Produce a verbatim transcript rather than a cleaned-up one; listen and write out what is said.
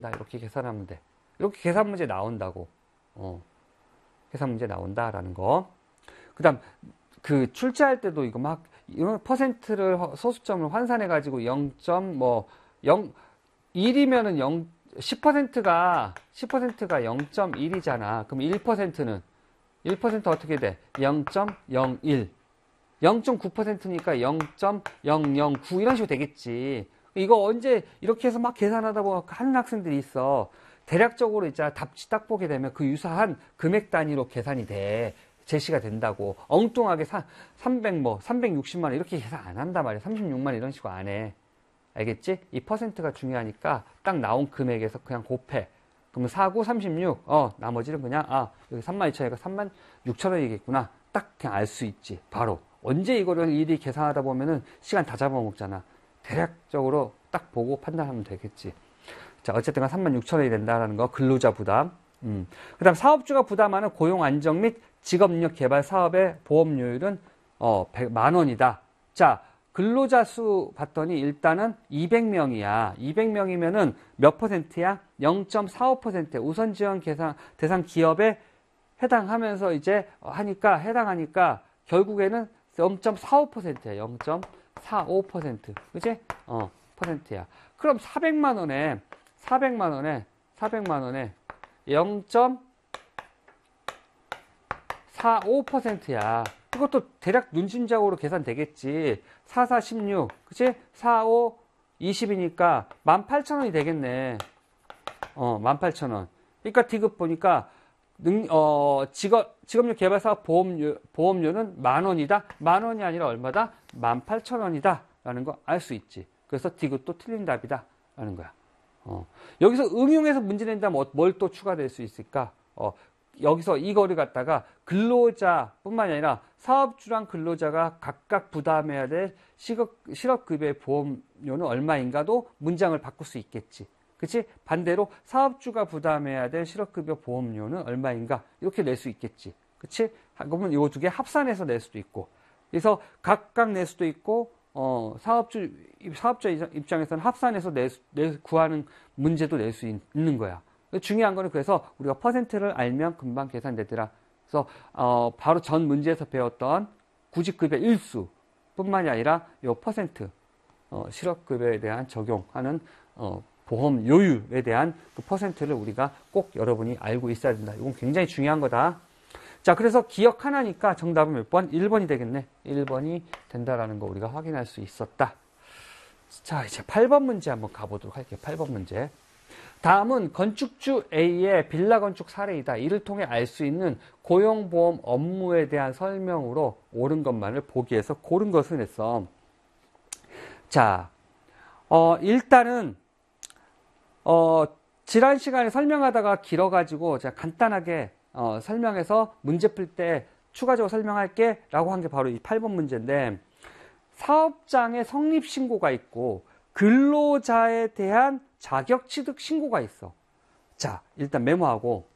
이렇게 계산하면 돼. 이렇게 계산 문제 나온다고. 어. 계산 문제 나온다라는 거. 그 다음, 그 출제할 때도 이거 막, 이런 퍼센트를, 소수점을 환산해가지고 영. 뭐, 영, 일이면은 영, 십 퍼센트가, 십 퍼센트가 영 점 일이잖아. 그럼 일 퍼센트는, 일 퍼센트 어떻게 돼? 영 점 영일. 영 점 구 퍼센트니까 영 점 영영구 이런 식으로 되겠지. 이거 언제 이렇게 해서 막 계산하다 보면 하는 학생들이 있어. 대략적으로 이제 답지 딱 보게 되면 그 유사한 금액 단위로 계산이 돼. 제시가 된다고. 엉뚱하게 사, 삼백 뭐, 삼백육십만 원 이렇게 계산 안 한단 말이야. 삼십육만 원 이런 식으로 안 해. 알겠지? 이 퍼센트가 중요하니까 딱 나온 금액에서 그냥 곱해. 그러면 사구 삼십육. 어, 나머지는 그냥, 아, 여기 삼만 이천이니까 삼만 육천 원이겠구나. 딱 그냥 알 수 있지. 바로. 언제 이거를 일일이 계산하다 보면은 시간 다 잡아먹잖아. 대략적으로 딱 보고 판단하면 되겠지. 자, 어쨌든 삼만 육천 원이 된다는 거. 근로자 부담. 음. 그 다음 사업주가 부담하는 고용 안정 및 직업력 개발 사업의 보험료율은, 어, 만 원이다. 자, 근로자 수 봤더니 일단은 이백 명이야. 이백 명이면은 몇 퍼센트야? 영 점 사오 퍼센트. 우선 지원 계산, 대상 기업에 해당하면서 이제 하니까, 해당하니까 결국에는 영 점 사오 퍼센트야. 영 점 사오 퍼센트. 그치? 어, 퍼센트야. 그럼 사백만 원에, 사백만 원에, 사백만 원에 영 점 사오 퍼센트야. 이것도 대략 눈심적으로 계산되겠지. 사, 사, 십육. 그치? 사, 오, 이십이니까 만 팔천 원이 되겠네. 어, 만 팔천 원. 그러니까 디귿 보니까 능, 어, 직업, 직업력 개발사업 보험료, 보험료는 만 원이다? 만 원이 아니라 얼마다? 만 팔천 원이다. 라는 거 알 수 있지. 그래서 디귿도 틀린 답이다. 라는 거야. 어. 여기서 응용해서 문제 낸다면 뭘 또 추가될 수 있을까? 어, 여기서 이거를 갖다가 근로자뿐만이 아니라 사업주랑 근로자가 각각 부담해야 될 실업, 실업급여의 보험료는 얼마인가도 문장을 바꿀 수 있겠지. 그치? 반대로 사업주가 부담해야 될 실업급여 보험료는 얼마인가 이렇게 낼 수 있겠지. 그치? 그러면 이거 두 개 합산해서 낼 수도 있고. 그래서 각각 낼 수도 있고 어, 사업주, 사업자 입장에서는 합산해서 내, 내, 구하는 문제도 낼 수 있는 거야. 중요한 거는 그래서 우리가 퍼센트를 알면 금방 계산되더라. 그래서, 어, 바로 전 문제에서 배웠던 구직급여 일수 뿐만이 아니라 요 퍼센트, 어, 실업급여에 대한 적용하는, 어, 보험료율에 대한 그 퍼센트를 우리가 꼭 여러분이 알고 있어야 된다. 이건 굉장히 중요한 거다. 자, 그래서 기억 하나니까 정답은 몇 번? 일 번이 되겠네. 일 번이 된다라는 거 우리가 확인할 수 있었다. 자, 이제 팔 번 문제 한번 가보도록 할게요. 팔 번 문제. 다음은 건축주 A의 빌라 건축 사례이다. 이를 통해 알 수 있는 고용보험 업무에 대한 설명으로 옳은 것만을 보기 위해서 고른 것을 했어. 자, 어, 일단은, 어, 지난 시간에 설명하다가 길어가지고 제가 간단하게 어, 설명해서 문제 풀 때 추가적으로 설명할게 라고 한 게 바로 이 팔 번 문제인데, 사업장에 성립신고가 있고 근로자에 대한 자격취득 신고가 있어. 자, 일단 메모하고